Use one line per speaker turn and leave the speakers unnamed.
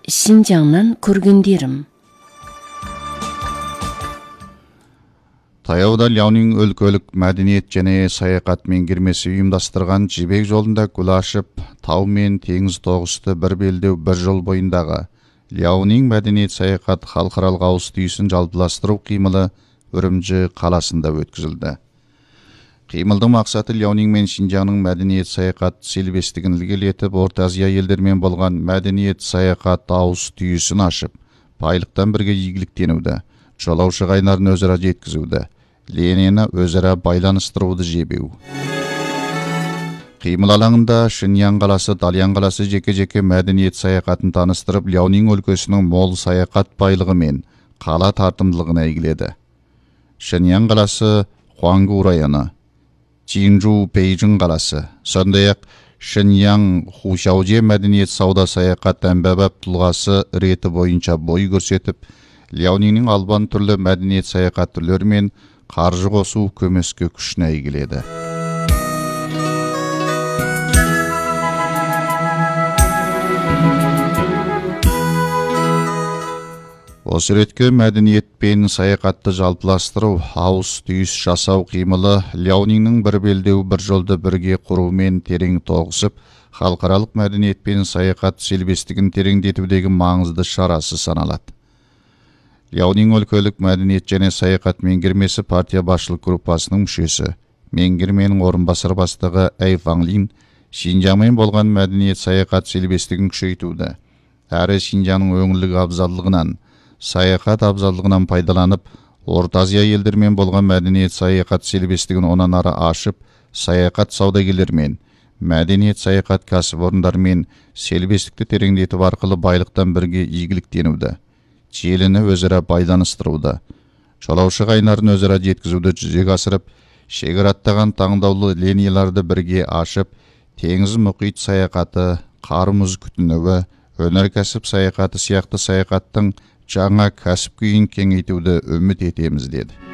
Шинжаңнан көргендерім.
Таяуда Ляонин өлкөлүк мәдениет және саяхат меңгермесі ұйымдастырған жібек жолында гүл ашып, тау мен теңіз тоғысты бір белдеу бір жол бойындағы Ляонин мәдениет саяхат халықаралық ауыз түйісін жалпыластыру қимылы Үрімжі қаласында өткізілді. Қимылдың мақсаты Ляонин мен Шинжаңның мәдениет саяхат селбестігін ілгерілетіп, Орта Азия елдермен болған мәдениет саяхат ауыз түйісін ашып, байлықтан бірге игіліктенуді, жолаушы қайнарын өзара жеткізуді, Ленені өзара байланыстыруды жебеу. Қимыл алаңында Шинжаң қаласы, Дальян қаласы жеке-жеке мәдениет саяхатын таныстырып, Ляонин өлкесінің мол саяхат байлығы мен қала тартымдылығына игіледі. Шинжаң қаласы Хуангу районы, Чинжу Бейжің қаласы, сондай-ақ Шинжаң Хушауже мәдениет сауда саяхат әмбебап тұлғасы реті бойынша бой көрсетіп, Ляониннің албан түрлі мәдениет саяхат түрлері мен қаржы қосу көмескі күшіне игіледі. Осы ретке мәдениет пен саяхатты жалпыластыру, ауыз түйіс жасау қимылы Ляониннің бір белдеу бір жолды бірге құрумен терең тоғысып, халықаралық мәдениет пен саяхат селбестігін тереңдетудегі маңызды шарасы саналады. Ляонин өлкөлүк мәдениет және саяхат меңгермесі партия басшылық группасының мүшесі, меңгерменің орынбасар бастығы Әй Фанлин Шинжаңмен болған мәдениет саяхат селбестігін күшейтуді, әрі Шинжаңның өңірлік абзалдығынан, саяхат абзалдығынан пайдаланып, Орта Азия елдермен болған мәдениет саяхат селбестігін онан ары ашып, саяхат саудагерлермен, мәдениет саяхат кәсіпорындармен селбестікті тереңдетіп арқылы байлықтан бірге игіліктенуді, желіні өзара байланыстыруды, жолаушы қайнарын өзара жеткізуді жүзеге асырып, шекараттаған таңдаулы линияларды бірге ашып, теңіз мұхит саяхаты, қар мұз күтінуі, өнеркәсіп саяхаты сияқты саяхаттың жаңа кәсіп күйін кеңейтуді үміт етеміз деді.